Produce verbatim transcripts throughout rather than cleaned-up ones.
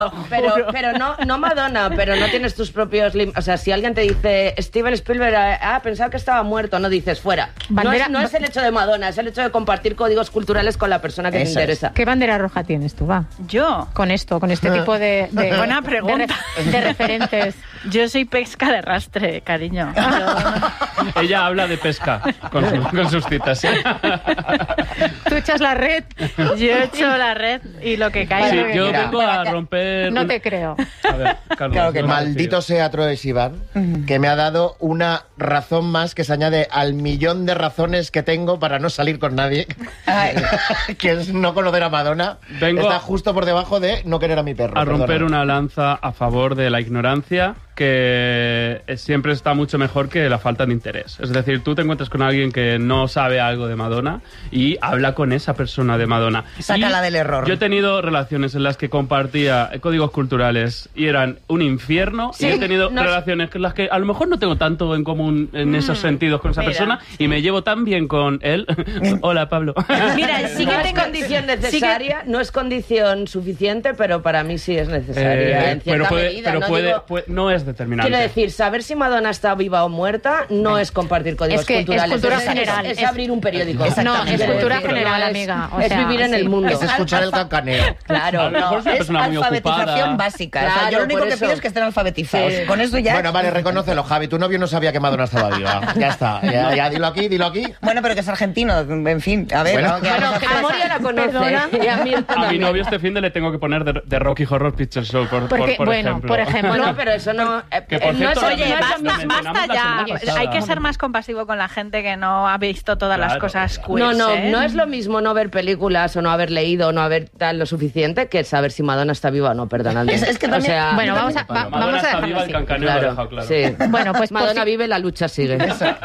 Pero, pero no, no Madonna, pero no tienes tus propios límites. O sea, si alguien te dice Steven Spielberg, ah, pensaba que estaba muerto, no dices fuera. Bandera, no, es, no es el hecho de Madonna, es el hecho de compartir códigos culturales con la persona que Eso te interesa. Es. ¿Qué bandera roja tienes tú, va? Yo. Con esto, con este tipo de... de Buena pregunta. De, re, de referentes. Yo soy pesca de rastre, cariño. Yo... Ella habla de pesca con, su, con sus citas. ¿Sí? Tú echas la red. Yo echo la red y lo que cae. Sí, lo que yo quiera. vengo a romper... No te creo. A ver, Carlos, claro que no maldito sea Troye Sivan, uh-huh. que me ha dado una razón más que se añade al millón de razones que tengo para no salir con nadie, que es no conocer a Madonna. Vengo Está justo por debajo de no querer a mi perro. A romper perdona. una lanza a favor de la ignorancia, que siempre está mucho mejor que la falta de interés. Es decir, tú te encuentras con alguien que no sabe algo de Madonna y habla con esa persona de Madonna. Sácala y del error. Yo he tenido relaciones en las que compartía códigos culturales y eran un infierno, sí, y he tenido no, relaciones en las que a lo mejor no tengo tanto en común en mm, esos sentidos con esa mira, persona y me llevo tan bien con él. Hola, Pablo. Mira, sí que no es condición necesaria, sí que... no es condición suficiente, pero para mí sí es necesaria. Eh, en cierta pero puede, medida, pero no, puede, digo, puede, no es determinante. Quiero decir, saber si Madonna está viva o muerta no es compartir códigos es que culturales. Es cultura es, general. Es, es abrir un periódico. No, es cultura decir, general, no, amiga. O es sea, vivir en sí. el mundo. Es escuchar el cancaneo. Claro, no, es, es alfabetización básica. Claro, o sea, yo lo único que pido es que estén alfabetizados. Sí. Con eso ya... Bueno, vale, reconócelo, Javi. Tu novio no sabía que Madonna estaba viva. Ya está. Ya, ya, dilo aquí, dilo aquí. Bueno, pero que es argentino. En fin, a ver. Bueno, ¿no? bueno que a Moria la conoce. Y a mí a mi novio este fin de le tengo que poner de, de Rocky Horror Picture Show, por, Porque, por, por bueno, ejemplo. por ejemplo. No, pero eso no... Que por no cierto, es, Oye, no basta, basta ya. Hay que ser más compasivo con la gente que no ha visto todas claro, las cosas claro. queers, No, no, ¿eh? no es lo mismo no ver películas o no haber leído o no haber tal lo suficiente que saber si Madonna está viva o no, perdonadme. Es, es que también, o sea, bueno, vamos a, va, Madonna vamos a está dejarlo viva, así. el cancaneo Claro, lo ha dejado claro. Sí. Bueno, pues Madonna si, vive, la lucha sigue.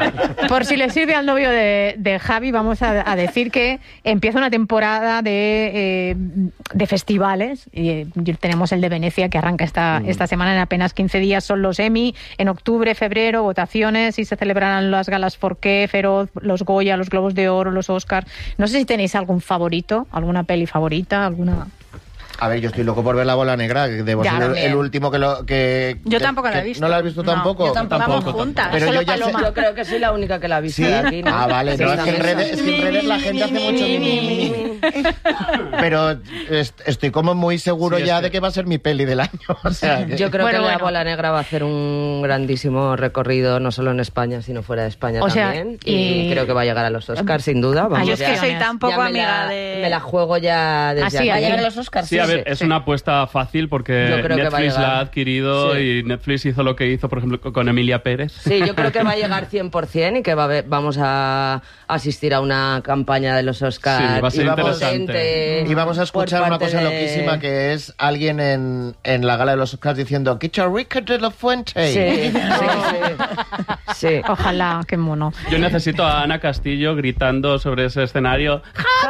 Por si le sirve al novio de, de Javi, vamos a, a decir que empieza una temporada de, eh, de festivales. Y, eh, tenemos el de Venecia que arranca esta, mm. esta semana, en apenas quince días son los Emmy, en octubre, febrero, votaciones y se celebrarán las galas Forqué, Feroz, los Goya, los Globos de Oro, los Oscars. No sé si tenéis algún favorito, alguna peli favorita, alguna... A ver, yo estoy loco por ver La Bola Negra, que debo Ya, ser el, bien. el último que lo... Que, Yo que, tampoco la he que, visto. ¿No la has visto No, tampoco? yo tampoco. Tampoco, Vamos juntas. Pero Solo yo ya sé... Paloma. Yo creo que sí la única que la ha visto ¿Sí? de aquí, ¿no? Ah, vale. Sí, No, es que en también. redes, es que en redes la gente hace mucho... mi, mi, mi, mi. Pero est- estoy como muy seguro Sí, ya es que- de que va a ser mi peli del año. O sea, que... Yo creo Bueno, que La bueno. Bola Negra va a hacer un grandísimo recorrido, no solo en España, sino fuera de España O sea, también. y- Y creo que va a llegar a los Oscars, sin duda. Vamos, Yo es que ya- soy tan poco ya me amiga la, de... Me la juego ya desde Así, aquí. ¿Va a llegar a los Oscars? Sí, a ver, es sí. una apuesta fácil porque Yo creo que va a Netflix llegar. la ha adquirido Sí. y Netflix hizo lo que hizo, por ejemplo, con Emilia Pérez. Sí, yo creo que va a llegar cien por ciento y que va a haber- vamos a asistir a una campaña de los Oscars. Sí, va a ser Y vamos- interesante. Y vamos a escuchar por una parte cosa de- loquísima, que es alguien en, en la gala de los Oscars diciendo ¡Qué rica de la fuente! Sí, sí, sí. Sí. Ojalá, qué mono. Yo necesito a Ana Castillo gritando sobre ese escenario.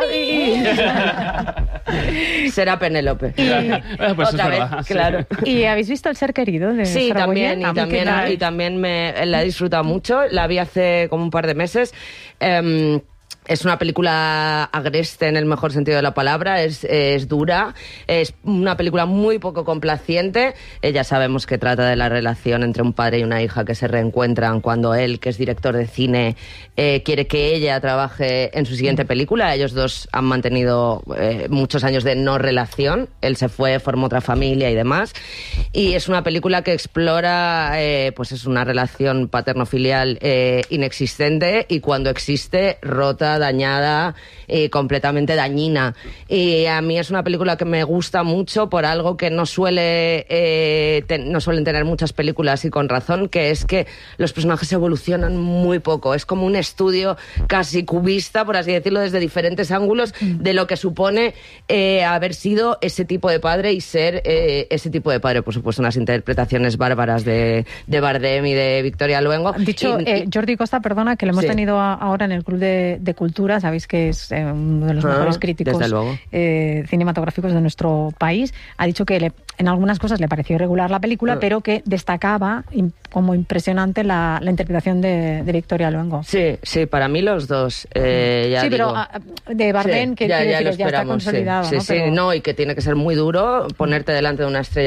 Será Penélope. Eh, pues Otra es vez, verdad, sí. claro. ¿Y habéis visto El ser querido de Sí, Sara también, Boyer? y también, ¿Qué tal? y también me, la he disfrutado mucho. La vi hace como un par de meses. Em, Es una película agreste en el mejor sentido de la palabra, es, es dura, es una película muy poco complaciente. Eh, ya sabemos que trata de la relación entre un padre y una hija que se reencuentran cuando él, que es director de cine, eh, quiere que ella trabaje en su siguiente película. Ellos dos han mantenido eh, muchos años de no relación. Él se fue, formó otra familia y demás. Y es una película que explora, eh, pues es una relación paterno-filial eh, inexistente y cuando existe, rota, dañada y completamente dañina. Y a mí es una película que me gusta mucho por algo que no suele eh, ten, no suelen tener muchas películas, y con razón, que es que los personajes evolucionan muy poco. Es como un estudio casi cubista, por así decirlo, desde diferentes ángulos de lo que supone eh, haber sido ese tipo de padre y ser eh, ese tipo de padre. Por supuesto, unas interpretaciones bárbaras de, de Bardem y de Victoria Luengo. Dicho, y, eh, Jordi Costa, perdona, que lo hemos sí. tenido a, ahora en el Club de, de Cultura. Cultura, sabéis que es eh, uno de los ah, mejores críticos eh, cinematográficos de nuestro país, ha dicho que le, en algunas cosas le pareció irregular la película, ah. pero que destacaba in, como impresionante la, la interpretación de, de Victoria Luengo. Sí, sí, para mí los dos. Eh, ya sí, digo. pero a, de Bardem, sí, que ya, ya, decir, ya está consolidado. Sí, ¿no? sí, Pero... sí, no, y que tiene que ser muy duro ponerte delante de una estrella